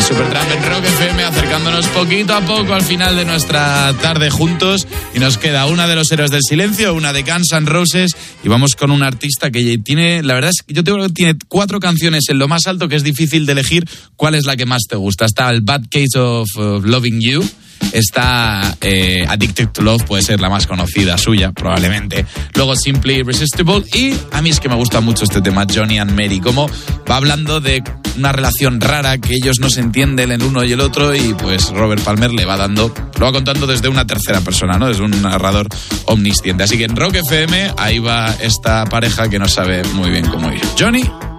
Supertramp en Rock FM, acercándonos poquito a poco al final de nuestra tarde juntos. Y nos queda una de los Héroes del Silencio, una de Guns N' Roses. Y vamos con un artista que tiene, la verdad es que yo tengo que tiene 4 canciones en lo más alto, que es difícil de elegir cuál es la que más te gusta. Está el Bad Case of Loving You. Está Addicted to Love, puede ser la más conocida suya, probablemente. Luego Simply Irresistible. Y a mí es que me gusta mucho este tema, Johnny and Mary, como va hablando de una relación rara, que ellos no se entienden el uno y el otro, y pues Robert Palmer lo va contando desde una tercera persona, ¿no? Es un narrador omnisciente. Así que en Rock FM, ahí va esta pareja que no sabe muy bien cómo ir. Johnny